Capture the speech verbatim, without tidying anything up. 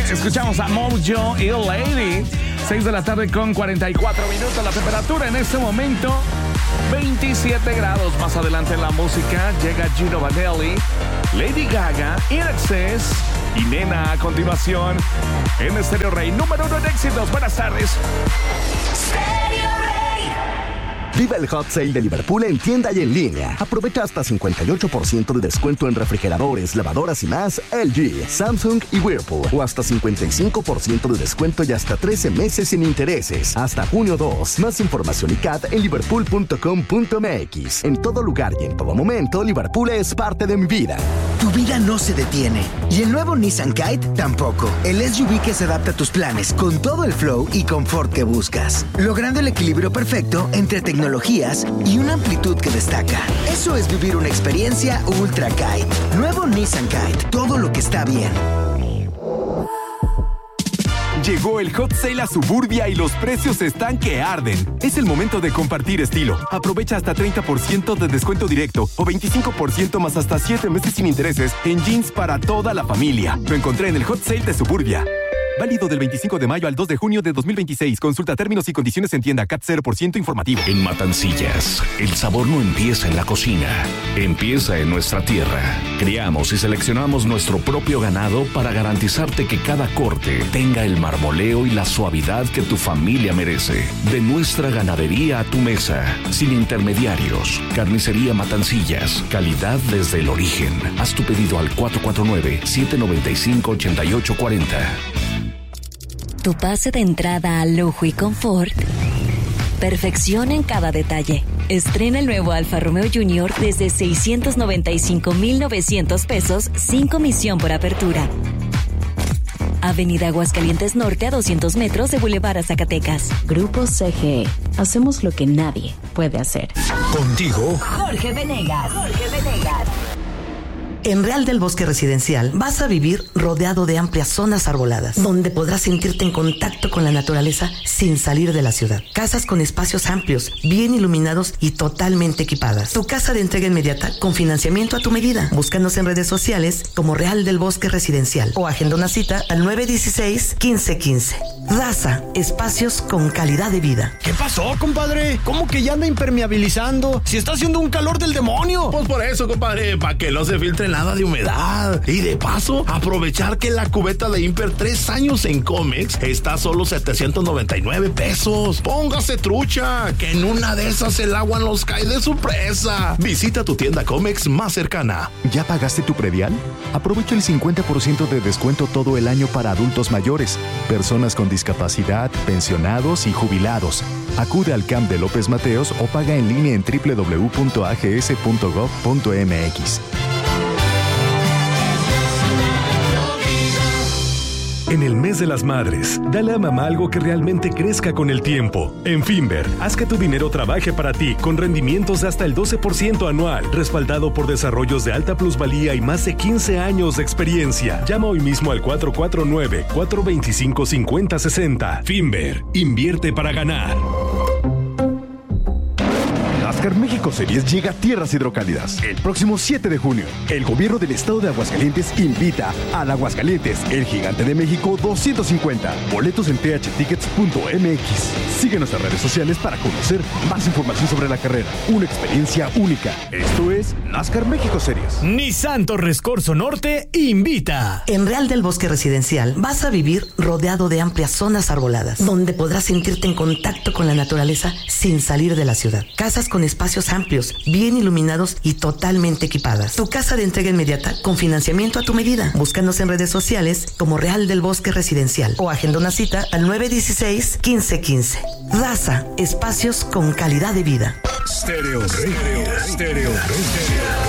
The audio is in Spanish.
Escuchamos a Mojo y Lady. seis de la tarde con cuarenta y cuatro minutos. La temperatura en este momento, veintisiete grados. Más adelante en la música llega Gino Vanelli, Lady Gaga, In Excess y Nena. A continuación en Estéreo Rey, número uno en éxitos. Buenas tardes. Viva el Hot Sale de Liverpool en tienda y en línea. Aprovecha hasta cincuenta y ocho por ciento de descuento en refrigeradores, lavadoras y más L G, Samsung y Whirlpool. O hasta cincuenta y cinco por ciento de descuento y hasta trece meses sin intereses. Hasta junio dos. Más información y C A T en liverpool punto com punto m x. En todo lugar y en todo momento, Liverpool es parte de mi vida. Tu vida no se detiene. Y el nuevo Nissan Kite tampoco. El S U V que se adapta a tus planes con todo el flow y confort que buscas. Logrando el equilibrio perfecto entre tecnología y una amplitud que destaca. Eso es vivir una experiencia Ultra Kite. Nuevo Nissan Kite. Todo lo que está bien. Llegó el Hot Sale a Suburbia y los precios están que arden. Es el momento de compartir estilo. Aprovecha hasta treinta por ciento de descuento directo o veinticinco por ciento más hasta siete meses sin intereses en jeans para toda la familia. Lo encontré en el Hot Sale de Suburbia. Válido del veinticinco de mayo al dos de junio de dos mil veintiséis. Consulta términos y condiciones en tienda. C A T cero por ciento informativo. En Matancillas, el sabor no empieza en la cocina, empieza en nuestra tierra. Criamos y seleccionamos nuestro propio ganado para garantizarte que cada corte tenga el marmoleo y la suavidad que tu familia merece. De nuestra ganadería a tu mesa, sin intermediarios. Carnicería Matancillas, calidad desde el origen. Haz tu pedido al cuatro cuatro nueve, siete nueve cinco, ocho ocho cuatro cero. Tu pase de entrada al lujo y confort. Perfección en cada detalle. Estrena el nuevo Alfa Romeo Junior desde seiscientos noventa y cinco mil novecientos pesos sin comisión por apertura. Avenida Aguascalientes Norte a doscientos metros de Boulevard a Zacatecas. Grupo C G E. Hacemos lo que nadie puede hacer. Contigo, Jorge Venegas. Jorge Venegas. En Real del Bosque Residencial vas a vivir rodeado de amplias zonas arboladas, donde podrás sentirte en contacto con la naturaleza sin salir de la ciudad. Casas con espacios amplios, bien iluminados y totalmente equipadas. Tu casa de entrega inmediata con financiamiento a tu medida. Búscanos en redes sociales como Real del Bosque Residencial o agenda una cita al nueve uno seis, quince quince. Raza, espacios con calidad de vida. ¿Qué pasó, compadre? ¿Cómo que ya anda impermeabilizando? Si está haciendo un calor del demonio. Pues por eso, compadre, para que no se filtre nada de humedad. Y de paso, aprovechar que la cubeta de Imper tres años en Comex está a solo setecientos noventa y nueve pesos. Póngase trucha, que en una de esas el agua nos cae de sorpresa. Visita tu tienda Comex más cercana. ¿Ya pagaste tu predial? Aprovecha el cincuenta por ciento de descuento todo el año para adultos mayores, personas con discapacidad, pensionados y jubilados. Acude al C A M de López Mateos o paga en línea en doble u doble u doble u punto a g s punto gov punto m x. En el mes de las madres, dale a mamá algo que realmente crezca con el tiempo. En Finver, haz que tu dinero trabaje para ti con rendimientos de hasta el doce por ciento anual, respaldado por desarrollos de alta plusvalía y más de quince años de experiencia. Llama hoy mismo al cuatro cuatro nueve, cuatro dos cinco, cinco cero seis cero. Finver, invierte para ganar. NASCAR México Series llega a tierras hidrocálidas el próximo siete de junio. El gobierno del estado de Aguascalientes invita al Aguascalientes, el Gigante de México doscientos cincuenta. Boletos en t h tickets punto m x. Sigue nuestras redes sociales para conocer más información sobre la carrera. Una experiencia única. Esto es NASCAR México Series. Nissan Torres Corzo Norte invita. En Real del Bosque Residencial vas a vivir rodeado de amplias zonas arboladas, donde podrás sentirte en contacto con la naturaleza sin salir de la ciudad. Casas con espacios amplios, bien iluminados y totalmente equipadas. Tu casa de entrega inmediata con financiamiento a tu medida. Búscanos en redes sociales como Real del Bosque Residencial o agenda una cita al nueve uno seis, quince quince. Raza, espacios con calidad de vida. Stereo Rey. Stereo Rey.